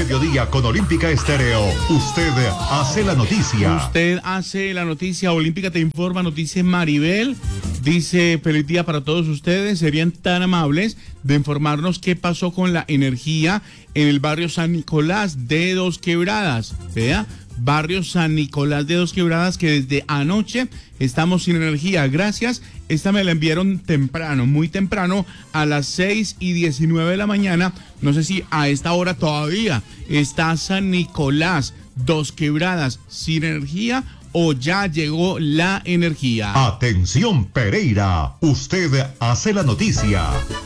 mediodía con Olímpica Estéreo. Usted hace la noticia. Usted hace la noticia. Olímpica te informa, nos dice Maribel. Dice, feliz día para todos ustedes. Serían tan amables de informarnos qué pasó con la energía en el barrio San Nicolás de Dos Quebradas. Vea, barrio San Nicolás de Dos Quebradas, que desde anoche estamos sin energía. Gracias. Esta me la enviaron temprano, muy temprano, a las 6:19 de la mañana. No sé si a esta hora todavía está San Nicolás, Dos Quebradas, sin energía o ya llegó la energía. Atención, Pereira. Usted hace la noticia.